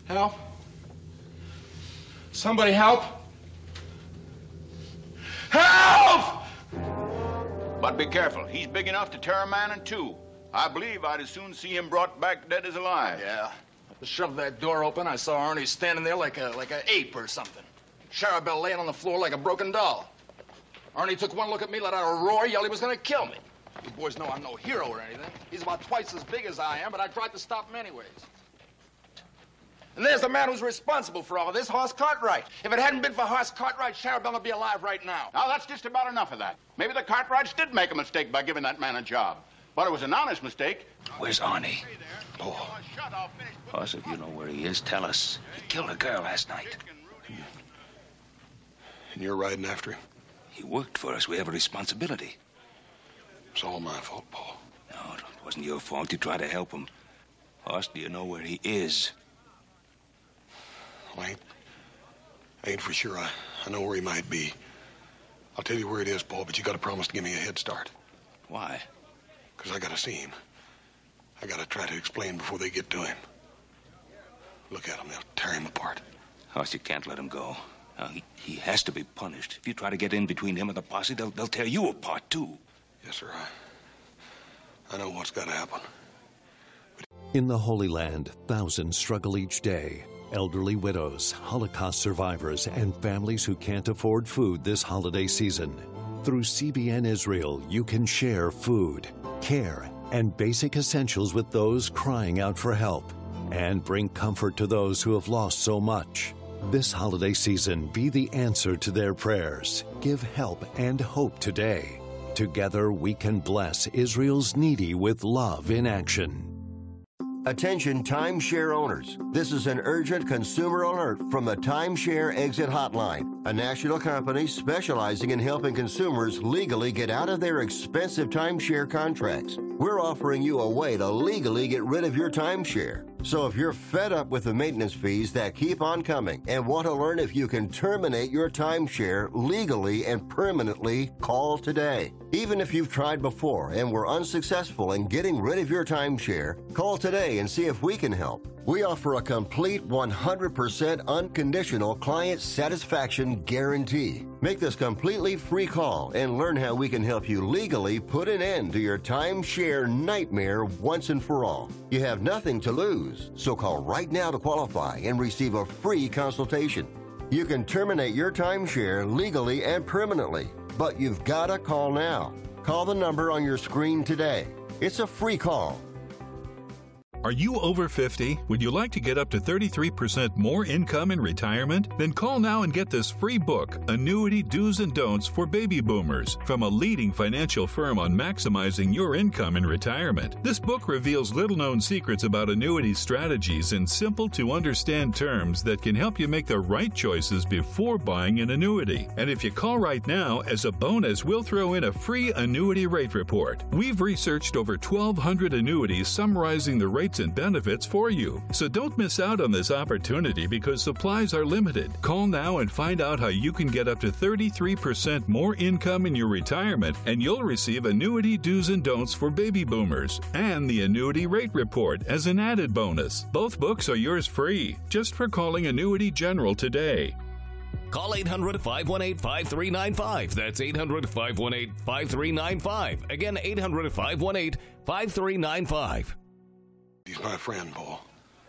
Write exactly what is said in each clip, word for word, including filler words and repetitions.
Help! Somebody help! Help! But be careful. He's big enough to tear a man in two. I believe I'd as soon see him brought back dead as alive. Yeah. I shoved that door open. I saw Ernie standing there like a like an ape or something. Charabelle laying on the floor like a broken doll. Ernie took one look at me, let out a roar, yelled he was going to kill me. You boys know I'm no hero or anything. He's about twice as big as I am, but I tried to stop him anyways. And there's the man who's responsible for all of this, Hoss Cartwright. If it hadn't been for Hoss Cartwright, Charabelle would be alive right now. Now, that's just about enough of that. Maybe the Cartwrights did make a mistake by giving that man a job. But it was an honest mistake. Where's Arnie? Oh. Hoss, if you know where he is, tell us. He killed a girl last night. And you're riding after him? He worked for us. We have a responsibility. It's all my fault, Paul. No, it wasn't your fault. You tried to help him. Hoss, do you know where he is? Well, I ain't, I ain't for sure. I, I know where he might be. I'll tell you where it is, Paul, but you got to promise to give me a head start. Why? Because I got to see him. I got to try to explain before they get to him. Look at him. They'll tear him apart. Hoss, you can't let him go. Now, he, he has to be punished. If you try to get in between him and the posse, they'll, they'll tear you apart, too. Yes, sir. I, I know what's got to happen. In the Holy Land, thousands struggle each day. Elderly widows, Holocaust survivors, and families who can't afford food this holiday season. Through C B N Israel, you can share food, care, and basic essentials with those crying out for help, and bring comfort to those who have lost so much. This holiday season, be the answer to their prayers. Give help and hope today. Together, we can bless Israel's needy with love in action. Attention timeshare owners. This is an urgent consumer alert from the Timeshare Exit Hotline, a national company specializing in helping consumers legally get out of their expensive timeshare contracts. We're offering you a way to legally get rid of your timeshare. So if you're fed up with the maintenance fees that keep on coming and want to learn if you can terminate your timeshare legally and permanently, call today. Even if you've tried before and were unsuccessful in getting rid of your timeshare, call today and see if we can help. We offer a complete one hundred percent unconditional client satisfaction guarantee. Make this completely free call and learn how we can help you legally put an end to your timeshare nightmare once and for all. You have nothing to lose, so call right now to qualify and receive a free consultation. You can terminate your timeshare legally and permanently, but you've got to call now. Call the number on your screen today. It's a free call. Are you over fifty? Would you like to get up to thirty-three percent more income in retirement? Then call now and get this free book, Annuity Do's and Don'ts for Baby Boomers, from a leading financial firm on maximizing your income in retirement. This book reveals little-known secrets about annuity strategies in simple-to-understand terms that can help you make the right choices before buying an annuity. And if you call right now, as a bonus, we'll throw in a free annuity rate report. We've researched over twelve hundred annuities summarizing the rates and benefits for you. So don't miss out on this opportunity because supplies are limited. Call now and find out how you can get up to thirty-three percent more income in your retirement, and you'll receive Annuity Do's and Don'ts for Baby Boomers and the Annuity Rate Report as an added bonus. Both books are yours free, just for calling Annuity General today. Call eight hundred, five one eight, five three nine five. That's eight hundred, five one eight, five three nine five. Again, eight hundred, five one eight, five three nine five. He's my friend, Paul.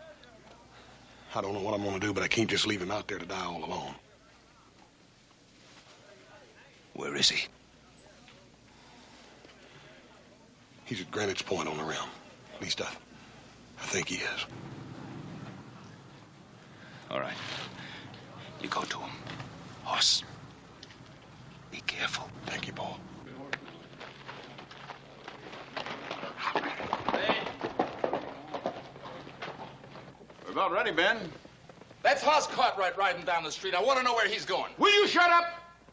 I don't know what I'm going to do, but I can't just leave him out there to die all alone. Where is he? He's at Greenwich Point on the rim. At least I, I think he is. All right. You go to him. Hoss, be careful. Thank you, Paul. We're about ready, Ben. That's Hoss Cartwright riding down the street. I want to know where he's going. Will you shut up?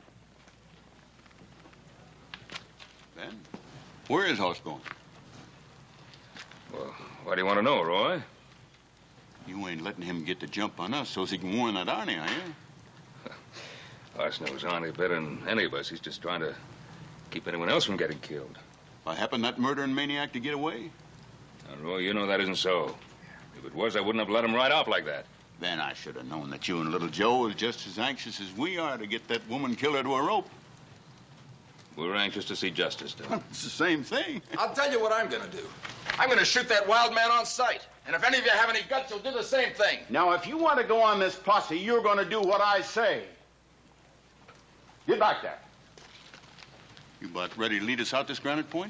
Ben, where is Hoss going? Well, why do you want to know, Roy? You ain't letting him get the jump on us so he can warn that Arnie, are you? Hoss knows Arnie better than any of us. He's just trying to keep anyone else from getting killed. Why, happened that murdering maniac to get away? Now, Roy, you know that isn't so. If it was, I wouldn't have let him ride off like that. Then I should have known that you and little Joe was just as anxious as we are to get that woman killer to a rope. We're anxious to see justice done. It's the same thing. I'll tell you what I'm gonna do. I'm gonna shoot that wild man on sight. And if any of you have any guts, you'll do the same thing. Now, if you want to go on this posse, you're going to do what I say. Get back there. You about ready to lead us out this Granite Point?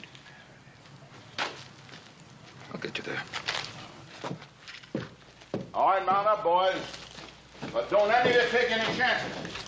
I'll get you there. All right, mount up, boys. But don't any of you take any chances.